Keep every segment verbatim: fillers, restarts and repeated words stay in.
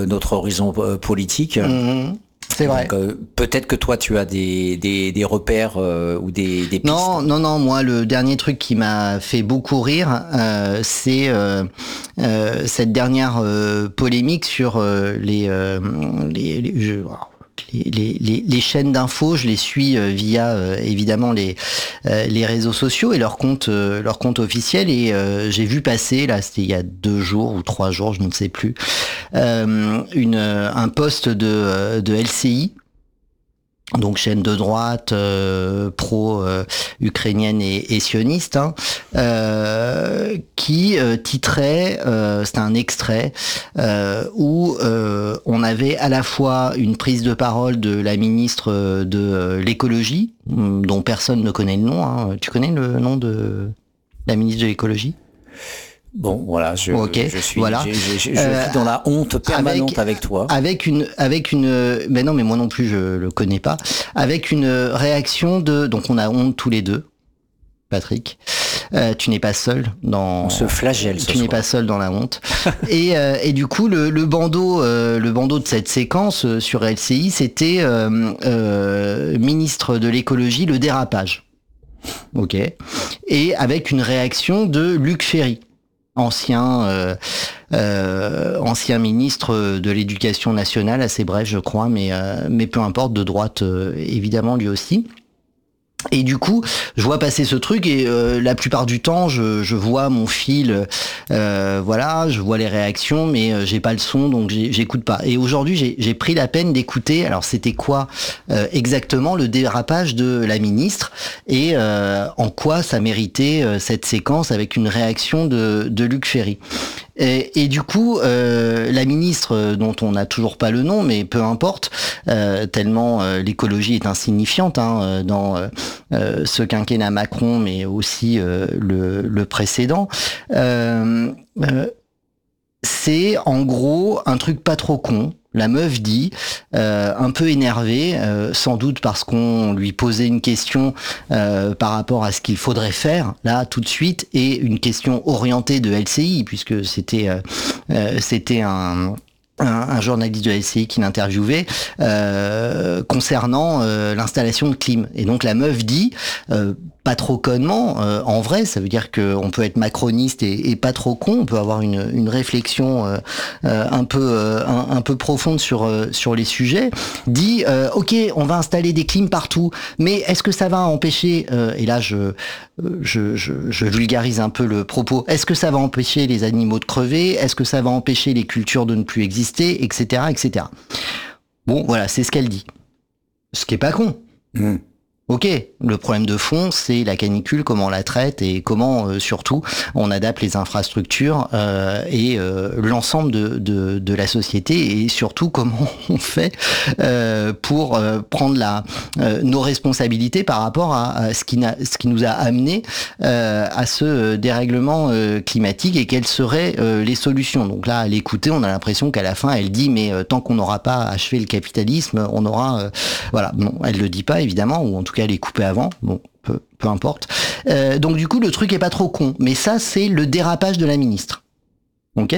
euh, notre horizon euh, politique. Mmh. C'est vrai. Donc, euh, peut-être que toi, tu as des, des, des repères euh, ou des, des pistes. Non, non, non. Moi, le dernier truc qui m'a fait beaucoup rire, euh, c'est euh, euh, cette dernière euh, polémique sur euh, les, euh, les, les, je, les, les, les, les chaînes d'infos. Je les suis euh, via euh, évidemment les euh, les réseaux sociaux et leur compte euh, leur compte officiel. Et euh, j'ai vu passer là, c'était il y a deux jours ou trois jours, je ne sais plus, euh, une un post de de L C I. Donc chaîne de droite euh, pro euh, ukrainienne et, et sioniste, hein, euh, qui euh, titrait, euh, c'était un extrait euh, où euh, on avait à la fois une prise de parole de la ministre de l'écologie, dont personne ne connaît le nom. Hein. Tu connais le nom de la ministre de l'écologie ? Bon, voilà, je, okay, je suis, voilà. je, je, je, je euh, suis dans la honte permanente avec, avec toi. Avec une, avec une, mais non, mais moi non plus, je le connais pas. Avec une réaction de, donc on a honte tous les deux, Patrick. Euh, tu n'es pas seul dans. On se flagelle. Ce tu soir. n'es pas seul dans la honte. et, euh, et du coup, le, le bandeau, euh, le bandeau de cette séquence euh, sur L C I, c'était euh, euh, ministre de l'écologie, le dérapage. Ok. Et avec une réaction de Luc Ferry. Ancien, euh, euh, ancien ministre de l'Éducation nationale, assez bref, je crois, mais euh, mais peu importe, de droite euh, évidemment lui aussi. Et du coup, je vois passer ce truc et euh, la plupart du temps, je, je vois mon fil, euh, voilà, je vois les réactions, mais euh, j'ai pas le son, donc j'écoute pas. Et aujourd'hui, j'ai, j'ai pris la peine d'écouter. Alors, c'était quoi euh, exactement le dérapage de la ministre et euh, en quoi ça méritait euh, cette séquence avec une réaction de, de Luc Ferry. Et, et du coup, euh, la ministre, dont on n'a toujours pas le nom, mais peu importe, euh, tellement euh, l'écologie est insignifiante hein, dans euh, ce quinquennat Macron, mais aussi euh, le, le précédent, euh, euh, c'est en gros un truc pas trop con. La meuf dit, euh, un peu énervée, euh, sans doute parce qu'on lui posait une question euh, par rapport à ce qu'il faudrait faire, là, tout de suite, et une question orientée de L C I, puisque c'était, euh, euh, c'était un... Un, un journaliste de L C I qui l'interviewait euh, concernant euh, l'installation de clim. Et donc la meuf dit, euh, pas trop connement, euh, en vrai, ça veut dire qu'on peut être macroniste et, et pas trop con, on peut avoir une, une réflexion euh, euh, un peu euh, un, un peu profonde sur euh, sur les sujets. Dit, euh, ok, on va installer des clims partout, mais est-ce que ça va empêcher euh, et là je Je, je, je vulgarise un peu le propos. Est-ce que ça va empêcher les animaux de crever ? Est-ce que ça va empêcher les cultures de ne plus exister, et cetera, et cetera. Bon, voilà, c'est ce qu'elle dit. Ce qui est pas con. Mmh. Ok, le problème de fond, c'est la canicule, comment on la traite et comment, euh, surtout, on adapte les infrastructures euh, et euh, l'ensemble de, de, de la société et surtout comment on fait euh, pour euh, prendre la, euh, nos responsabilités par rapport à, à ce, qui n'a, ce qui nous a amené euh, à ce dérèglement euh, climatique et quelles seraient euh, les solutions. Donc là, à l'écouter, on a l'impression qu'à la fin, elle dit, mais euh, tant qu'on n'aura pas achevé le capitalisme, on aura... Euh, voilà, non, elle le dit pas, évidemment, ou en tout cas, elle est coupée avant, bon, peu, peu importe. Euh, donc du coup, le truc est pas trop con, mais ça, c'est le dérapage de la ministre. Ok ?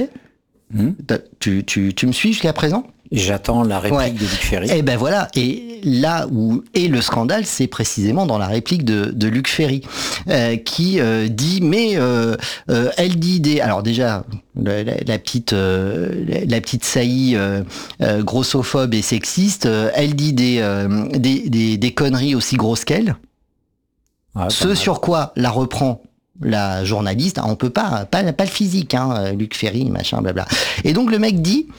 Mmh. Tu, tu, tu me suis jusqu'à présent ? J'attends la réplique ouais. de Luc Ferry. Et ben voilà, et là où est le scandale, c'est précisément dans la réplique de, de Luc Ferry, euh, qui euh, dit, mais euh, euh, elle dit des... Alors déjà, la, la, la petite euh, la, la petite saillie euh, euh, grossophobe et sexiste, euh, elle dit des, euh, des, des, des conneries aussi grosses qu'elle. Ah, Ce sur quoi la reprend la journaliste, on peut pas, pas, pas le physique, hein, Luc Ferry, machin, blabla. Et donc le mec dit,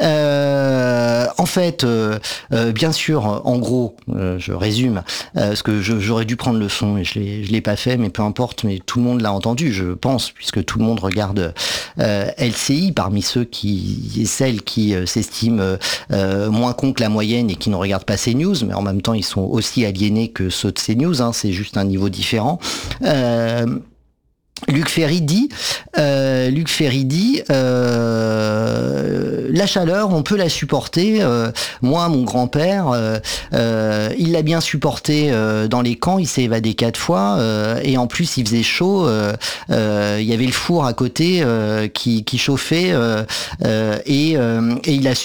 euh, en fait, euh, euh, bien sûr, en gros, euh, je résume, euh, parce que je, j'aurais dû prendre le son et je l'ai, je l'ai pas fait, mais peu importe, mais tout le monde l'a entendu, je pense, puisque tout le monde regarde euh, L C I, parmi ceux qui et celles qui euh, s'estiment euh, moins cons que la moyenne et qui ne regardent pas CNews, mais en même temps, ils sont aussi aliénés que ceux de CNews, hein, c'est juste un niveau différent. Euh, Luc Ferry dit, euh, Luc Ferry dit, euh, la chaleur, on peut la supporter. Euh, moi, mon grand-père, euh, euh, il l'a bien supporté euh, dans les camps. Il s'est évadé quatre fois euh, et en plus, il faisait chaud. Euh, euh, il y avait le four à côté euh, qui, qui chauffait euh, euh, et, euh, et il a